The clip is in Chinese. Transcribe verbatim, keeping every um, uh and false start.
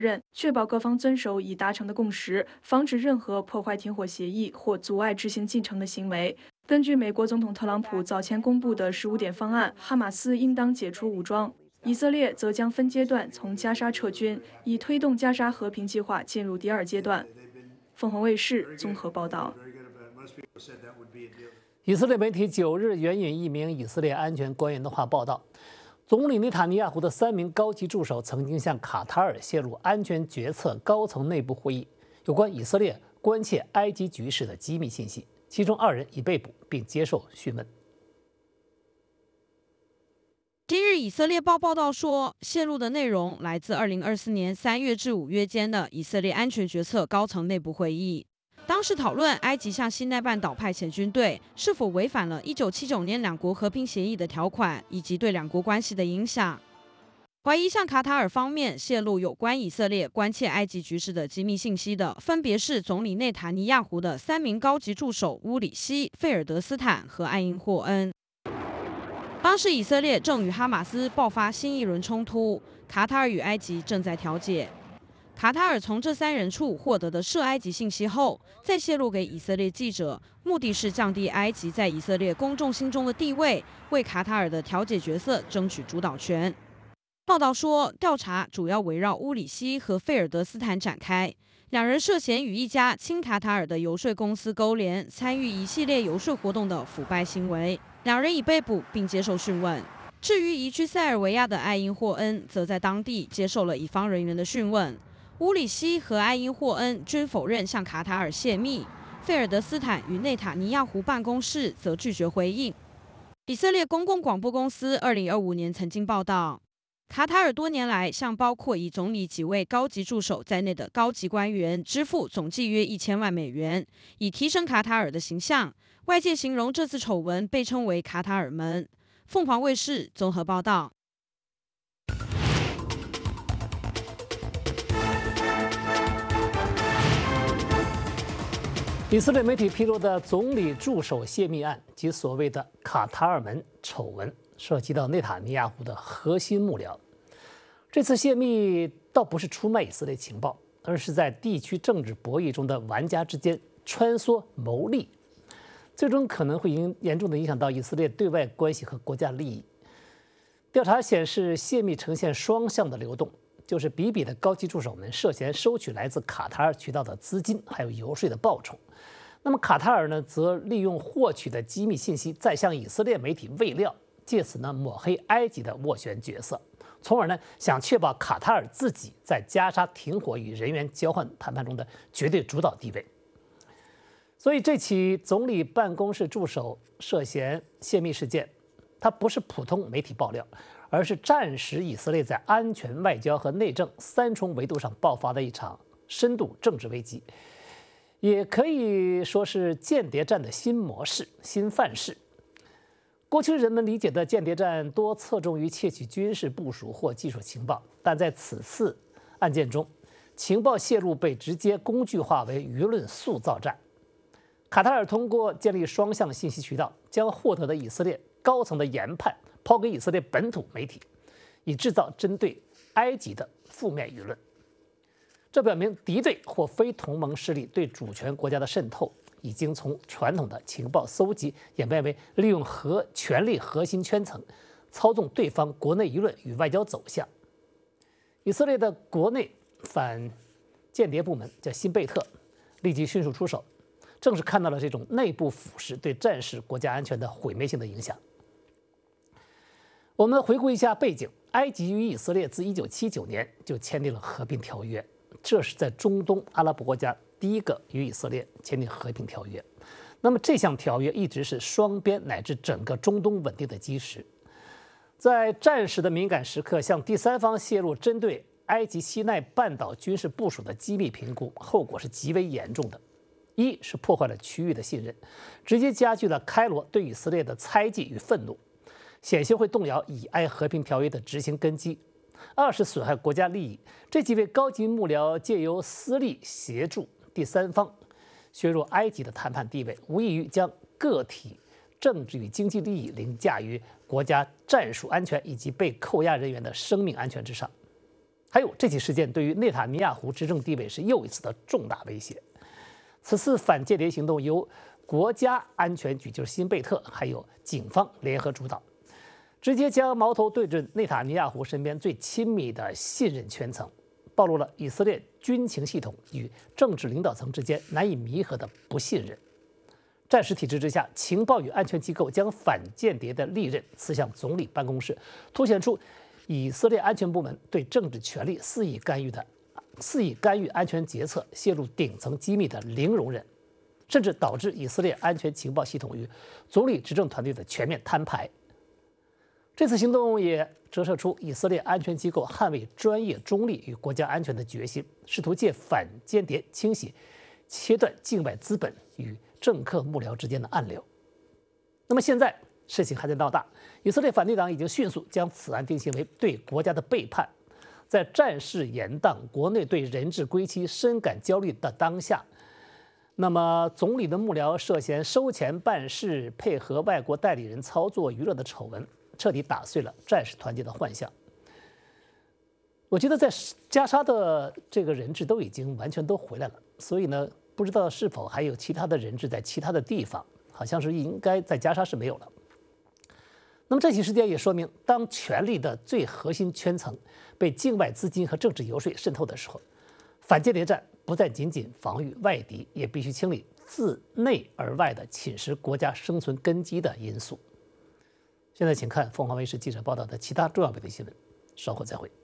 任，确保各方遵守已达成的共识，防止任何破坏停火协议或阻碍执行进程的行为。根据美国总统特朗普早前公布的十五点方案，哈马斯应当解除武装，以色列则将分阶段从加沙撤军，以推动加沙和平计划进入第二阶段。凤凰卫视综合报道。 以色列媒体九日援引一名以色列安全官员的话报道，总理内塔尼亚胡的三名高级助手曾经向卡塔尔泄露安全决策高层内部会议有关以色列关切埃及局势的机密信息，其中二人已被捕并接受讯问。 今日以色列报报道说，泄露的内容来自二零二四年三月至五月间的以色列安全决策高层内部会议。当时讨论埃及向西奈半岛派遣军队是否违反了一九七九年两国和平协议的条款，以及对两国关系的影响。怀疑向卡塔尔方面泄露有关以色列关切埃及局势的机密信息的，分别是总理内塔尼亚胡的三名高级助手乌里希、费尔德斯坦和艾因霍恩。当时以色列正与哈马斯爆发新一轮冲突，卡塔尔与埃及正在调解。卡塔尔从这三人处获得的涉埃及信息后，再泄露给以色列记者，目的是降低埃及在以色列公众心中的地位，为卡塔尔的调解角色争取主导权。报道说，调查主要围绕乌里希和费尔德斯坦展开，两人涉嫌与一家亲卡塔尔的游说公司勾连，参与一系列游说活动的腐败行为。两人已被捕并接受讯问。至于移居塞尔维亚的艾因霍恩，则在当地接受了乙方人员的讯问。乌里希和艾因霍恩均否认向卡塔尔泄密，费尔德斯坦与内塔尼亚胡办公室则拒绝回应。以色列公共广播公司二零二五年曾经报道，卡塔尔多年来向包括以总理几位高级助手在内的高级官员支付总计约一千万美元，以提升卡塔尔的形象。外界形容这次丑闻被称为卡塔尔门。凤凰卫视综合报道。 以色列媒体披露的总理助手泄密案及所谓的卡塔尔门丑闻，涉及到内塔尼亚胡的核心幕僚。这次泄密倒不是出卖以色列情报，而是在地区政治博弈中的玩家之间穿梭谋利，最终可能会影严重的影响到以色列对外关系和国家利益。调查显示，泄密呈现双向的流动，就是比比的高级助手们涉嫌收取来自卡塔尔渠道的资金，还有游说的报酬。那么卡塔尔呢，则利用获取的机密信息，再向以色列媒体喂料，借此呢抹黑埃及的斡旋角色，从而呢想确保卡塔尔自己在加沙停火与人员交换谈判中的绝对主导地位。所以这起总理办公室助手涉嫌泄密事件，它不是普通媒体爆料，而是战时以色列在安全、外交和内政三重维度上爆发的一场深度政治危机。也可以说是间谍战的新模式、新范式。过去人们理解的间谍战多侧重于窃取军事部署或技术情报，但在此次案件中，情报泄露被直接工具化为舆论塑造战。卡塔尔通过建立双向信息渠道，将获得的以色列高层的研判抛给以色列本土媒体，以制造针对埃及的负面舆论。这表明敌对或非同盟势力对主权国家的渗透，已经从传统的情报搜集演变为利用核权力核心圈层，操纵对方国内舆论与外交走向。以色列的国内反间谍部门叫辛贝特，立即迅速出手，正是看到了这种内部腐蚀对战时国家安全的毁灭性的影响。我们回顾一下背景，埃及与以色列自一九七九年就签订了和平条约。这是在中东阿拉伯国家第一个与以色列签订和平条约。那么这项条约一直是双边乃至整个中东稳定的基石。在战时的敏感时刻，向第三方泄露针对埃及西奈半岛军事部署的机密评估，后果是极为严重的。一是破坏了区域的信任，直接加剧了开罗对以色列的猜忌与愤怒，险些会动摇以埃和平条约的执行根基。二是损害国家利益，这几位高级幕僚借由私利协助第三方削弱埃及的谈判地位，无异于将个体政治与经济利益凌驾于国家战术安全以及被扣押人员的生命安全之上。 还有这起事件对于内塔尼亚胡执政地位是又一次的重大威胁。此次反间谍行动由国家安全局，就是辛贝特，还有警方联合主导，直接将矛头对准内塔尼亚胡身边最亲密的信任圈层，暴露了以色列军情系统与政治领导层之间难以弥合的不信任。战时体制之下，情报与安全机构将反间谍的利刃刺向总理办公室，凸显出以色列安全部门对政治权力肆意干预的肆意干预安全决策、泄露顶层机密的零容忍，甚至导致以色列安全情报系统与总理执政团队的全面摊牌。这次行动也折射出以色列安全机构捍卫专业中立与国家安全的决心，试图借反间谍清洗、切断境外资本与政客幕僚之间的暗流。那么现在事情还在闹大，以色列反对党已经迅速将此案定性为对国家的背叛。在战事延宕、国内对人质归期深感焦虑的当下，那么总理的幕僚涉嫌收钱办事、配合外国代理人操作娱乐的丑闻，彻底打碎了战士团结的幻想。我觉得在加沙的这个人质都已经完全都回来了，所以呢，不知道是否还有其他的人质在其他的地方，好像是应该在加沙是没有了。那么这起事件也说明，当权力的最核心圈层被境外资金和政治游说渗透的时候，反间谍战不再仅仅防御外敌，也必须清理自内而外的侵蚀国家生存根基的因素。现在请看凤凰卫视记者报道的其他重要媒体新闻，稍后再会。